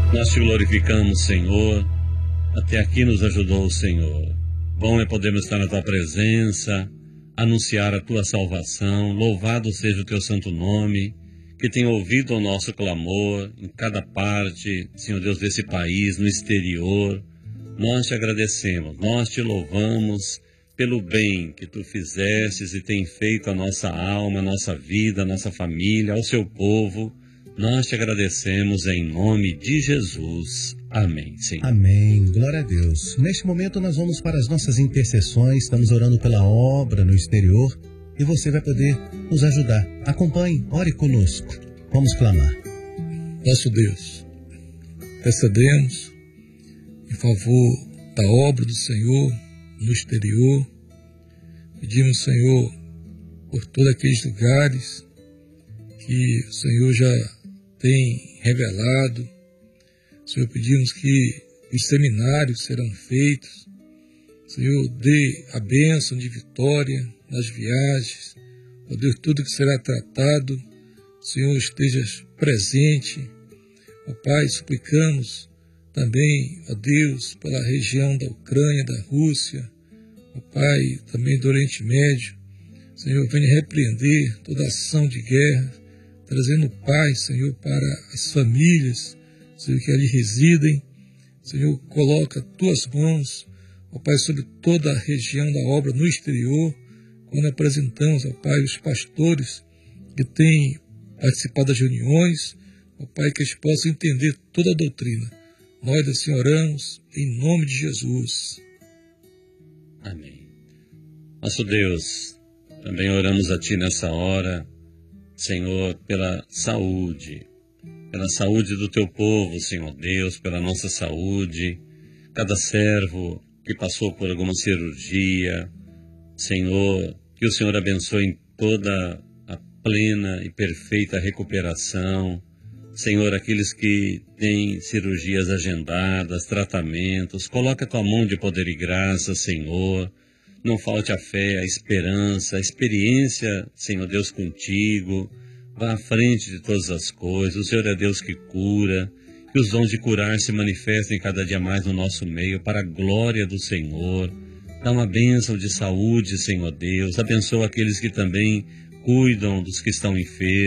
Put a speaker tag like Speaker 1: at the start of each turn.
Speaker 1: Nós te glorificamos, Senhor. Até aqui nos ajudou o Senhor. Bom é podermos estar na tua presença, anunciar a tua salvação. Louvado seja o teu santo nome, que tem ouvido o nosso clamor em cada parte, Senhor Deus, desse país, no exterior. Nós te agradecemos, nós te louvamos pelo bem que tu fizestes e tem feito a nossa alma, a nossa vida, a nossa família, ao seu povo. Nós te agradecemos em nome de Jesus. Amém, Senhor.
Speaker 2: Amém. Glória a Deus. Neste momento nós vamos para as nossas intercessões. Estamos orando pela obra no exterior e você vai poder nos ajudar. Acompanhe, ore conosco. Vamos clamar.
Speaker 3: Nosso Deus, intercedemos em favor da obra do Senhor no exterior. Pedimos, Senhor, por todos aqueles lugares que o Senhor já tem revelado. Senhor, pedimos que os seminários serão feitos. Senhor, dê a bênção de vitória nas viagens. Ó Deus, tudo que será tratado, Senhor, estejas presente. Ó Pai, suplicamos também, ó Deus, pela região da Ucrânia, da Rússia, ó Pai, também do Oriente Médio. Senhor, venha repreender toda ação de guerra, trazendo paz, Senhor, para as famílias, Senhor, que ali residem. Senhor, coloca tuas mãos, ó Pai, sobre toda a região da obra no exterior, quando apresentamos, ó Pai, os pastores que têm participado das reuniões, ó Pai, que eles possam entender toda a doutrina. Nós assim oramos em nome de Jesus.
Speaker 1: Amém. Nosso Deus, também oramos a Ti nessa hora, Senhor, pela saúde do Teu povo, Senhor Deus, pela nossa saúde, cada servo que passou por alguma cirurgia, Senhor, que o Senhor abençoe em toda a plena e perfeita recuperação. Senhor, aqueles que têm cirurgias agendadas, tratamentos, coloca a Tua mão de poder e graça, Senhor. Não falte a fé, a esperança, a experiência, Senhor Deus, contigo. Vá à frente de todas as coisas. O Senhor é Deus que cura. Que os dons de curar se manifestem cada dia mais no nosso meio, para a glória do Senhor. Dá uma bênção de saúde, Senhor Deus. Abençoa aqueles que também cuidam dos que estão enfermos.